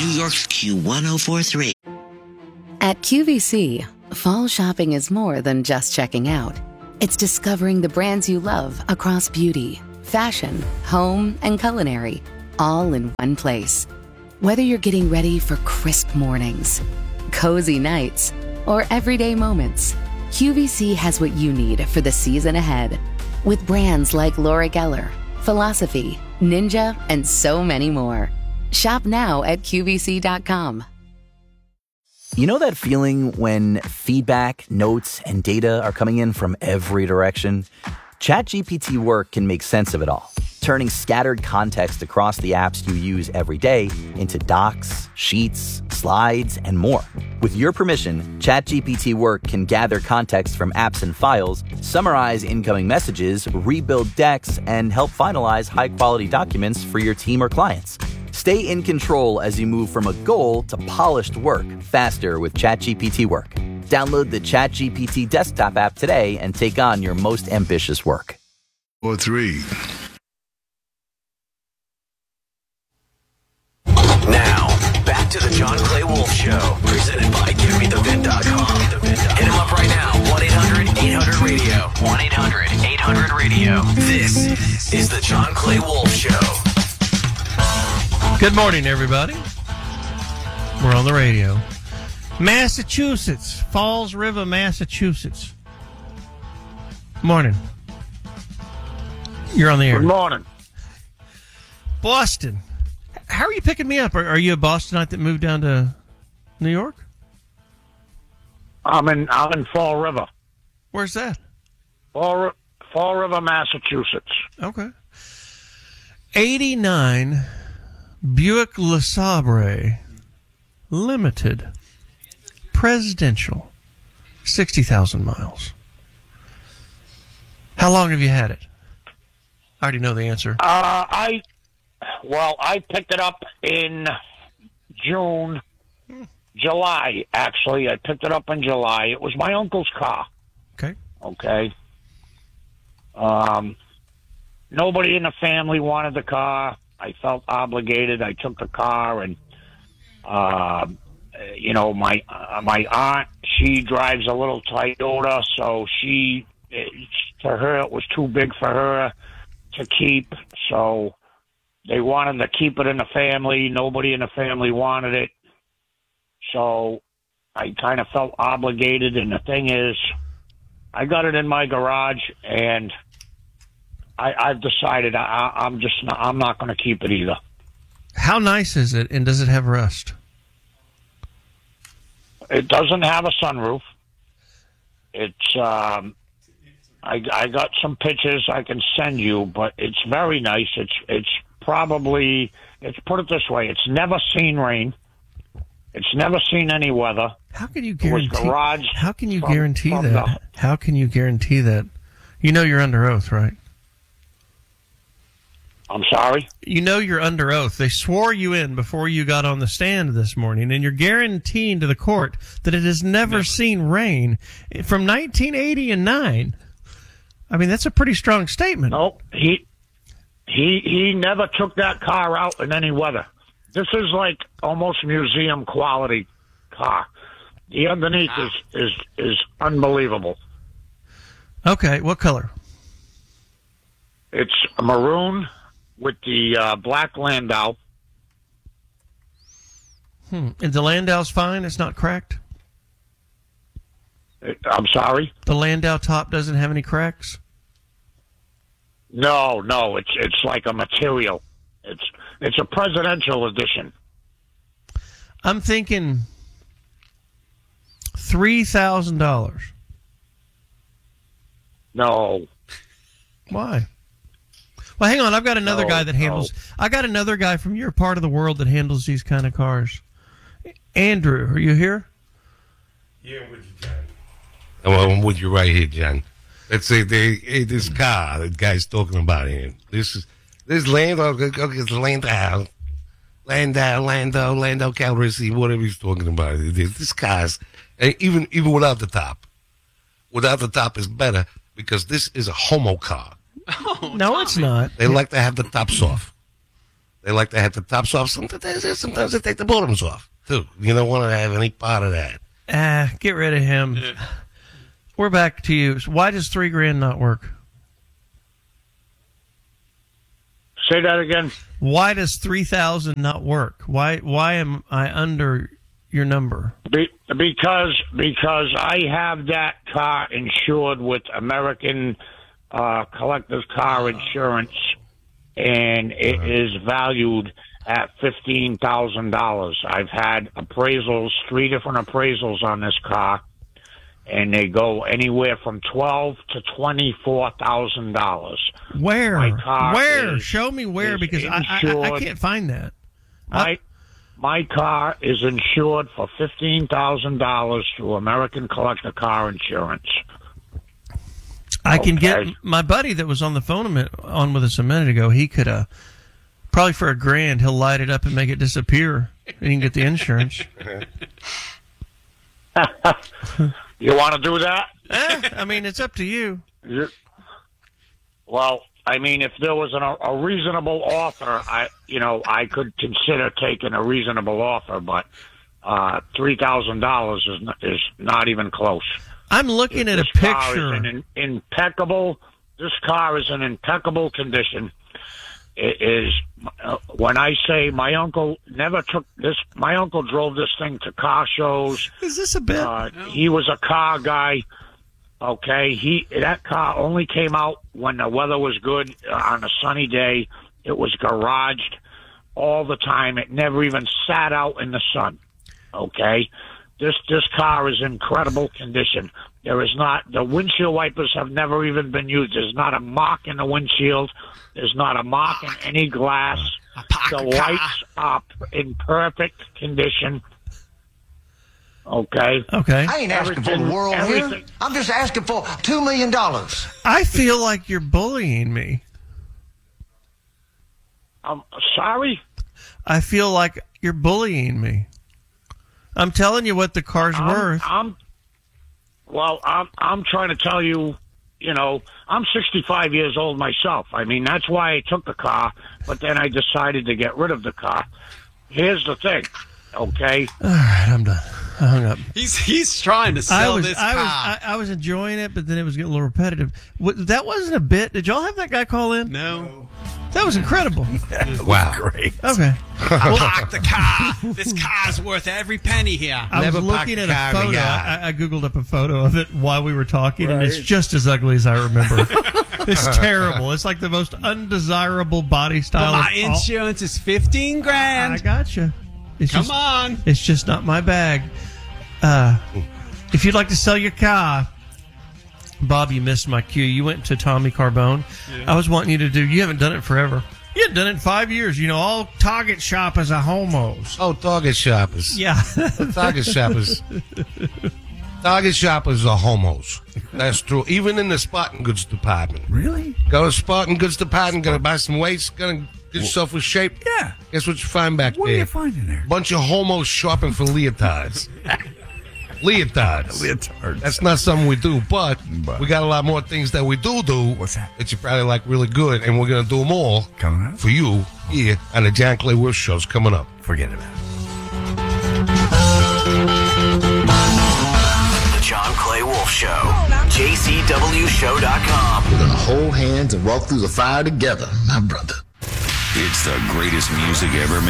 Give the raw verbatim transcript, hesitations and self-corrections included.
New York's Q one oh four three. At Q V C, fall shopping is more than just checking out. It's discovering the brands you love across beauty, fashion, home, and culinary, all in one place. Whether you're getting ready for crisp mornings, cozy nights, or everyday moments, Q V C has what you need for the season ahead. With brands like Laura Geller, Philosophy, Ninja, and so many more. Shop now at Q V C dot com. You know that feeling when feedback, notes, and data are coming in from every direction? ChatGPT Work can make sense of it all, turning scattered context across the apps you use every day into docs, sheets, slides, and more. With your permission, ChatGPT Work can gather context from apps and files, summarize incoming messages, rebuild decks, and help finalize high-quality documents for your team or clients. Stay in control as you move from a goal to polished work faster with ChatGPT Work. Download the ChatGPT desktop app today and take on your most ambitious work. Or three. Now, back to the John Clay Wolf Show, presented by Give Me The Vin dot com. Hit him up right now, one eight hundred eight hundred radio. one eight hundred eight hundred radio. This is the John Clay Wolf Show. Good morning, everybody. We're on the radio. Massachusetts, Falls River, Massachusetts. Morning. You're on the air. Good morning. Boston. How are you picking me up? Are, are you a Bostonite that moved down to New York? I'm in I'm in Fall River. Where's that? Fall, Fall River, Massachusetts. Okay. eighty-nine Buick LeSabre Limited Presidential, sixty thousand miles. How long have you had it? I already know the answer. Uh, I, well, I picked it up in June, July, actually. I picked it up in July. It was my uncle's car. Okay. Okay. Um, nobody in the family wanted the car. I felt obligated. I took the car, and, uh, you know, my uh, my aunt, she drives a little Toyota, so she, it, to her, it was too big for her to keep, so they wanted to keep it in the family. Nobody in the family wanted it, so I kind of felt obligated, and the thing is, I got it in my garage, and I, I've decided I, I'm just not, I'm not going to keep it either. How nice is it, and does it have rust? It doesn't have a sunroof. It's um, I, I got some pictures I can send you, but it's very nice. It's it's probably let's put it this way: it's never seen rain. It's never seen any weather. How can you guarantee? Garage how can you from, guarantee from that? The, how can you guarantee that? You know you're under oath, right? I'm sorry? You know you're under oath. They swore you in before you got on the stand this morning, and you're guaranteeing to the court that it has never yeah. seen rain from nineteen eighty and nine. I mean, that's a pretty strong statement. No, he he he never took that car out in any weather. This is like almost museum quality car. The underneath ah. is, is is unbelievable. Okay, what color? It's a maroon with the uh, black Landau. Hmm. And the Landau's fine? It's not cracked? It, I'm sorry? The Landau top doesn't have any cracks? No, no. It's it's like a material. It's it's a presidential edition. I'm thinking three thousand dollars. No. Why? Well, hang on. I've got another no, guy that handles... No. I got another guy from your part of the world that handles these kind of cars. Andrew, are you here? Yeah, I'm with you, John. Well, I'm with you right here, John. Let's say they, hey, this car the guy's talking about here. This is this Landau, it's Landau, Landau, Landau, Landau Calrissian, whatever he's talking about. This car's, even even without the top, without the top is better because this is a homo car. Oh, no, Tommy. It's not. They like to have the tops off. They like to have the tops off. Sometimes, sometimes they take the bottoms off, too. You don't want to have any part of that. Ah, get rid of him. Yeah. We're back to you. So why does three grand not work? Say that again. Why does three thousand not work? Why Why am I under your number? Be, because because I have that car insured with American uh, Collectors Car Insurance, and it is valued at fifteen thousand dollars. I've had appraisals, three different appraisals on this car, and they go anywhere from twelve to twenty-four thousand dollars. Where? My car where? is, Show me where, because I, I, I can't find that. My I, my car is insured for fifteen thousand dollars through American Collector Car Insurance. I can okay. get my buddy that was on the phone a minute, on with us a minute ago. He could uh, probably for a grand he'll light it up and make it disappear, and you can get the insurance. You want to do that? Eh, I mean, it's up to you. Yeah. Well, I mean, if there was an, a reasonable offer, I, you know, I could consider taking a reasonable offer, but uh, three thousand dollars is not, is not even close. I'm looking if at a this car picture. Is in impeccable. This car is in impeccable condition. It is uh, when I say my uncle never took this. My uncle drove this thing to car shows. Is this a bit? Uh, no. He was a car guy. Okay, he that car only came out when the weather was good uh, on a sunny day. It was garaged all the time. It never even sat out in the sun. Okay, this this car is in incredible condition. There is not the windshield wipers have never even been used. There's not a mark in the windshield. There's not a mark in any glass. The lights are in perfect condition. Okay. Okay. I ain't asking for the world here. I'm just asking for two million dollars. I feel like you're bullying me. I'm sorry? I feel like you're bullying me. I'm telling you what the car's I'm, worth. I'm, well, I'm, I'm trying to tell you, you know, I'm sixty-five years old myself. I mean, that's why I took the car, but then I decided to get rid of the car. Here's the thing, okay? All right, I'm done. I hung up. He's he's trying to sell I was, this I car. Was, I, I was enjoying it, but then it was getting a little repetitive. What, that wasn't a bit. Did y'all have that guy call in? No. That was incredible. Wow. Great. Okay. I parked the car. This car's worth every penny here. I Never was looking at park a a car in the photo. yard. I, I Googled up a photo of it while we were talking, and it's just as ugly as I remember. It's terrible. It's like the most undesirable body But style. my of all- insurance is fifteen grand. I gotcha. It's Come just, on. It's just not my bag. Uh, if you'd like to sell your car, Bob, you missed my cue. You went to Tommy Carbone. Yeah. I was wanting you to do. You haven't done it forever. You haven't done it in five years. You know, all Target shoppers are homos. Oh, Target shoppers. Yeah. Target shoppers. Target shoppers are homos. That's true. Even in the sporting goods department. Really? Go to sporting goods department, gonna buy some weights, gonna get yourself in shape. Yeah. Guess what you find back What there? are you finding there? Bunch of homos shopping for leotards. Leotards. Leotards. That's not something we do, but, But. we got a lot more things that we do do. What's that? That you probably like really good, and we're gonna do them all Coming up? for you here on the John Clay Wolf Show's coming up. Forget about it. The John Clay Wolf Show. J C W show dot com. We're gonna hold hands and walk through the fire together, my brother. It's the greatest music ever made.